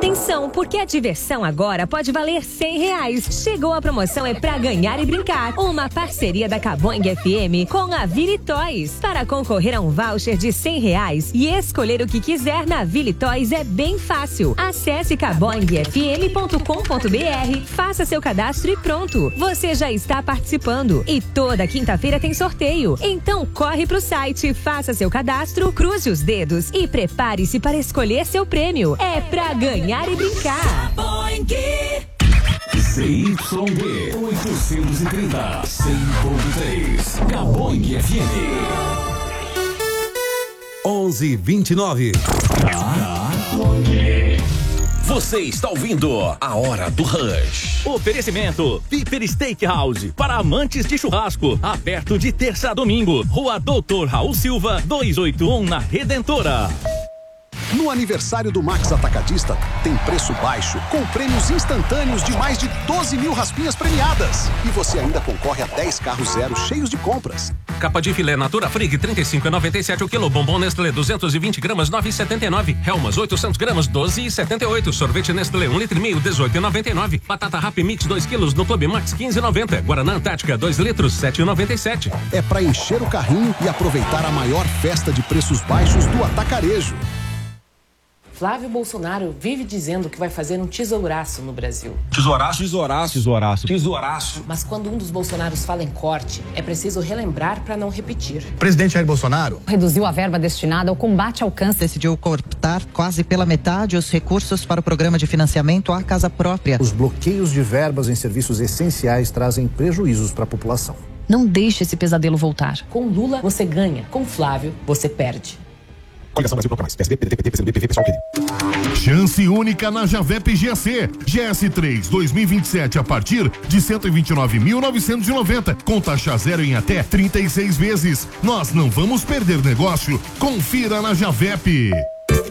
Atenção, porque a diversão agora pode valer R$100. Chegou a promoção É Pra Ganhar e Brincar. Uma parceria da Caboing FM com a Vili Toys. Para concorrer a um voucher de R$100 e escolher o que quiser na Vili Toys é bem fácil. Acesse caboingfm.com.br, faça seu cadastro e pronto. Você já está participando. E toda quinta-feira tem sorteio. Então corre pro site, faça seu cadastro, cruze os dedos e prepare-se para escolher seu prêmio. É pra ganhar e brincar. ZYD 830, 100.3, Caboing FM. 11:29. Você está ouvindo A Hora do Rush. Oferecimento Piper Steakhouse, para amantes de churrasco, aberto de terça a domingo, Rua Doutor Raul Silva, 281 na Redentora. No aniversário do Max Atacadista, tem preço baixo, com prêmios instantâneos de mais de 12 mil raspinhas premiadas. E você ainda concorre a 10 carros zero cheios de compras. Capa de filé Natura Frig, 35,97 o quilo. Bombom Nestlé, 220 gramas, 9,79. Helmas, 800 gramas, 12,78. Sorvete Nestlé, 1,5 litro, 18,99. Batata Happy Mix, 2 quilos, no Clube Max, 15,90. Guaraná Antártica, 2 litros, 7,97. É pra encher o carrinho e aproveitar a maior festa de preços baixos do atacarejo. Flávio Bolsonaro vive dizendo que vai fazer um tesouraço no Brasil. Tesouraço? Mas quando um dos Bolsonaros fala em corte, é preciso relembrar para não repetir. Presidente Jair Bolsonaro reduziu a verba destinada ao combate ao câncer. Decidiu cortar quase pela metade os recursos para o programa de financiamento à casa própria. Os bloqueios de verbas em serviços essenciais trazem prejuízos para a população. Não deixe esse pesadelo voltar. Com Lula, você ganha. Com Flávio, você perde. Coligação Brasil Bloco Mais. PSB, PDT, PT, PSDB, PV, pessoal querido. Chance única na Javep GAC. GS3 2027 a partir de 129.990. Com taxa zero em até 36 vezes. Nós não vamos perder negócio. Confira na Javep.